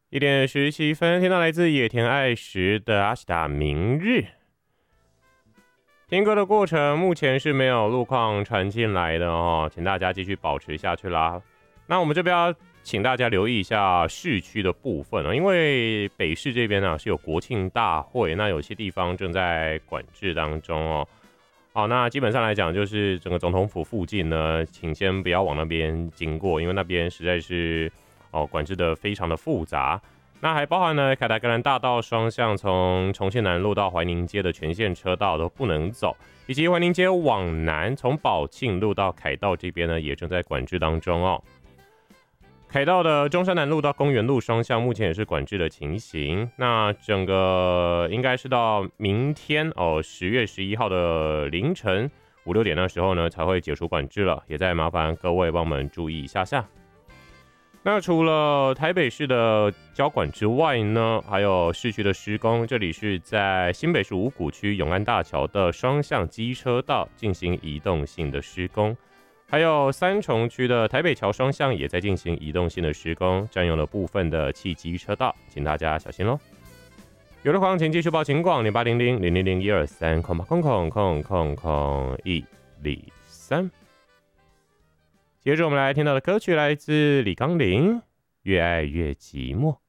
1点17分，听到来自野田爱实的阿西达明日。听歌的过程目前是没有路况传进来的哦，请大家继续保持下去啦。那我们这边要请大家留意一下市区的部分哦，因为北市这边是有国庆大会，那有些地方正在管制当中哦。好，那基本上来讲，就是整个总统府附近呢，请先不要往那边经过，因为那边实在是管制的非常的复杂。那还包含了凯达格兰大道双向从重庆南路到怀宁街的全线车道都不能走，以及怀宁街往南从宝庆路到凯道这边呢也正在管制当中哦。凯道的中山南路到公园路双向目前也是管制的情形。那整个应该是到明天10月11号的凌晨5、6点的时候呢才会解除管制了，也再麻烦各位帮我们注意一下下。那除了台北市的交管之外呢，还有市区的施工，这里是在新北市五股区永安大桥的双向机车道进行移动性的施工，还有三重区的台北桥双向也在进行移动性的施工，占用了部分的汽机车道，请大家小心咯。有的话请继续报警广0800-000-123，000000103。接着我们来听到的歌曲来自李刚麟，《越爱越寂寞》。